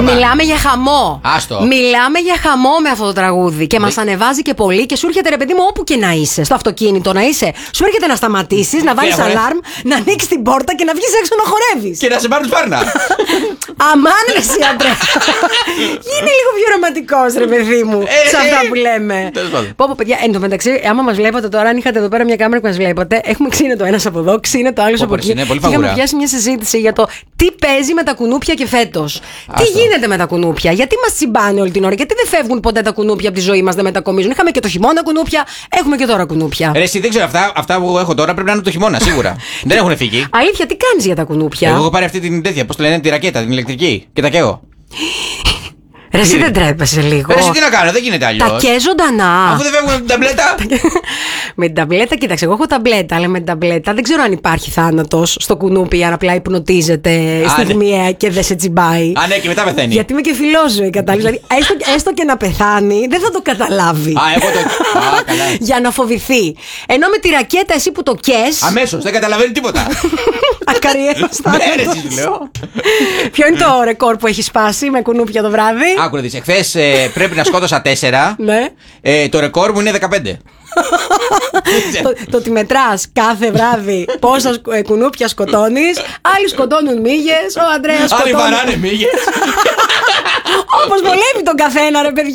Μιλάμε για χαμό. Άστο. Μιλάμε για χαμό με αυτό το τραγούδι. Και μας ανεβάζει και πολύ και σου έρχεται, ρε παιδί μου, όπου και να είσαι. Στο αυτοκίνητο να είσαι. Σου έρχεται να σταματήσεις, να βάλεις αλάρμ, να ανοίξεις την πόρτα και να βγεις έξω να χορεύεις. Και να σε πάρουν σπάρνα. Αμάν ρε εσύ, άντρε. Γίνει λίγο πιο ρομαντικός, ρε παιδί μου, σε αυτά που λέμε. Πω, παιδιά, εν τω μεταξύ, άμα μας βλέπατε τώρα, αν είχατε εδώ πέρα μια κάμερα που μας βλέπατε, έχουμε ξύνε το ένας από εδώ, ξύνε το άλλος από εκεί. Και είχαμε πιάσει μια συζήτηση για το τι παίζει με τα κουνούπια και φέτος. Τι γίνεται με τα κουνούπια, γιατί μας τσιμπάνε όλη την ώρα, γιατί δεν φεύγουν ποτέ τα κουνούπια από τη ζωή μας, δεν μετακομίζουν. Είχαμε και το χειμώνα κουνούπια, έχουμε και τώρα κουνούπια. Ρε, εσύ δεν ξέρω, αυτά που έχω τώρα πρέπει να είναι το χειμώνα, σίγουρα. Δεν έχουν φύγει. Αλήθεια, τι κάνεις για τα κουνούπια? Εγώ έχω πάρει αυτή την τέτοια, πώς το λένε, τη ρακέτα, την ηλεκτρική και τα καίω. Ρε, εσύ δεν τρέπεσαι λίγο? Ρε, εσύ τι να κάνω, δεν γίνεται αλλιώς. Τα καίει ζωντανά. Αφού δεν φεύγουν με την ταμπλέτα. Με την ταμπλέτα, κοίταξε, εγώ έχω ταμπλέτα, αλλά με την ταμπλέτα δεν ξέρω αν υπάρχει θάνατος στο κουνούπι, αν απλά υπνοτίζεται στιγμιαία και δεν σε τσιμπάει. Α, ναι, και μετά πεθαίνει. Γιατί είμαι και φιλόζωη, κατάλαβε. Δηλαδή, έστω και να πεθάνει, δεν θα το καταλάβει. Α, εγώ το. Α, καλά. Για να φοβηθεί. Ενώ με τη ρακέτα, εσύ που το κες. Αμέσως, δεν καταλαβαίνει τίποτα. Ακαριέας θάνατος. Λέω. Ποιο είναι το ρεκόρ που έχει σπάσει με κουνούπια το βράδυ? Άκου να δεις, εχθές πρέπει να σκότωσα 4. Ναι. Το ρεκόρ μου είναι 15. Το ότι μετράς κάθε βράδυ πόσα κουνούπια σκοτώνεις. Άλλοι σκοτώνουν μύγες, ο Ανδρέας σκοτώνει. Άλλοι βαράνε μύγες. Όπως βολεύει τον καθένα, ρε παιδιά.